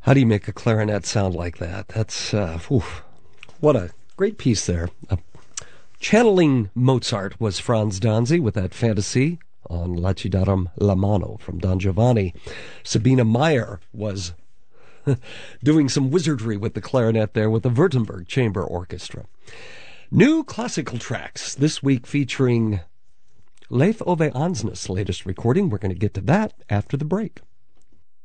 How do you make a clarinet sound like that? That's, what a great piece there. Channeling Mozart was Franz Danzi with that fantasy on La Ci Daram la Mano from Don Giovanni. Sabina Meyer was doing some wizardry with the clarinet there with the Württemberg Chamber Orchestra. New classical tracks this week featuring Leif Ove Ansnes' latest recording. We're going to get to that after the break.